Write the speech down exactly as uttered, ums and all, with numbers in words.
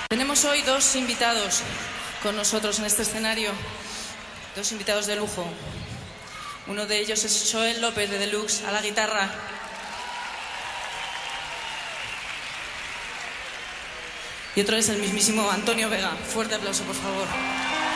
Tenemos hoy dos invitados con nosotros en este escenario, dos invitados de lujo. Uno de ellos es Joel López de Deluxe a la guitarra. Y otro es el mismísimo Antonio Vega. Fuerte aplauso, por favor.